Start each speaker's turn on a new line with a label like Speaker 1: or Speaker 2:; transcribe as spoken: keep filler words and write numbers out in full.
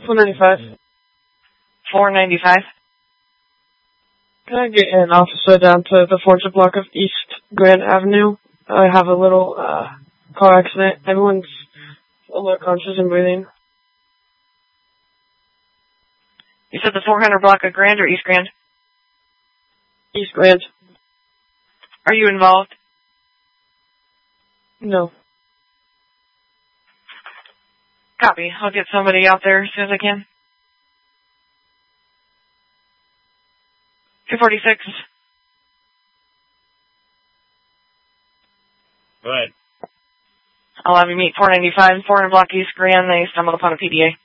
Speaker 1: four ninety-five.
Speaker 2: four ninety-five.
Speaker 1: Can I get an officer down to the Fortune block of East Grand Avenue? I have a little uh, car accident. Everyone's a little conscious and breathing.
Speaker 2: You said the four hundred block of Grand or East Grand?
Speaker 1: East Grand.
Speaker 2: Are you involved?
Speaker 1: No.
Speaker 2: Copy. I'll get somebody out there as soon as I can. two forty-six.
Speaker 3: Go ahead.
Speaker 2: I'll have you meet four ninety-five, four hundred block East Grand. They stumbled upon a P D A.